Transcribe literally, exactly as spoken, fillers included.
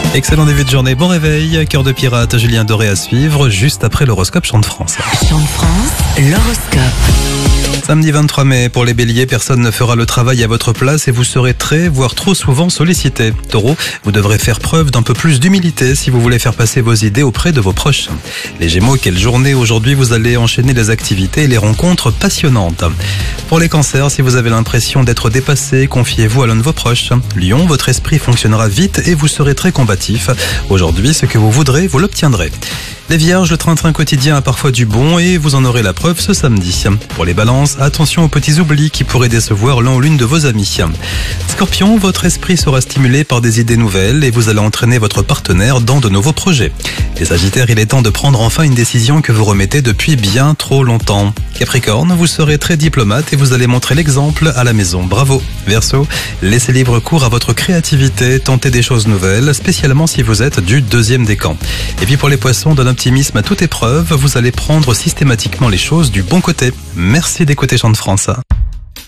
Excellent début de journée, bon réveil, cœur de pirate, Julien Doré à suivre, juste après l'horoscope Chant de France. Chant de France, l'horoscope. Samedi vingt-trois mai, pour les béliers, personne ne fera le travail à votre place et vous serez très, voire trop souvent sollicité. Taureau, vous devrez faire preuve d'un peu plus d'humilité si vous voulez faire passer vos idées auprès de vos proches. Les gémeaux, quelle journée aujourd'hui, vous allez enchaîner les activités et les rencontres passionnantes. Pour les cancers, si vous avez l'impression d'être dépassé, confiez-vous à l'un de vos proches. Lion, votre esprit fonctionnera vite et vous serez très combatif. Aujourd'hui, ce que vous voudrez, vous l'obtiendrez. Les vierges, le train-train quotidien a parfois du bon et vous en aurez la preuve ce samedi. Pour les balances, attention aux petits oublis qui pourraient décevoir l'un ou l'une de vos amis. Scorpion, votre esprit sera stimulé par des idées nouvelles et vous allez entraîner votre partenaire dans de nouveaux projets. Les sagittaires, il est temps de prendre enfin une décision que vous remettez depuis bien trop longtemps. Capricorne, vous serez très diplomate et vous allez montrer l'exemple à la maison. Bravo. Verseau, laissez libre cours à votre créativité, tentez des choses nouvelles, spécialement si vous êtes du deuxième décan. Et puis pour les poissons, d'un optimisme à toute épreuve, vous allez prendre systématiquement les choses du bon côté. Merci d'écouter Chant de France.